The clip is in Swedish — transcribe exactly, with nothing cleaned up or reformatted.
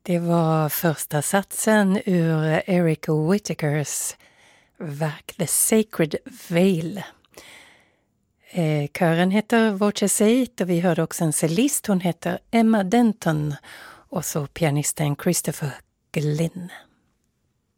Det var första satsen ur Eric Whittakers verk The Sacred Veil. Eh, kören heter Voce Seit och vi hörde också en cellist, hon heter Emma Denton och så pianisten Christopher Glynn.